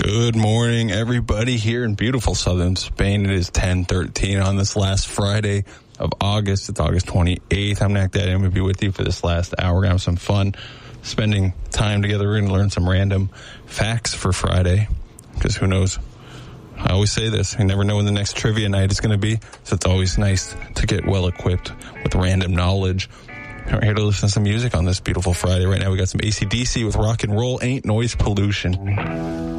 Good morning, everybody, here in beautiful southern Spain. It is 10:13 on this last Friday of August. It's August 28th. I'm Nack Daddy. I'm going to be with you for this last hour. We're going to have some fun spending time together. We're going to learn some random facts for Friday, because who knows? I always say this. You never know when the next trivia night is going to be, so it's always nice to get well equipped with random knowledge. We're here to listen to some music on this beautiful Friday. Right now we got some AC/DC with Rock and Roll Ain't Noise Pollution.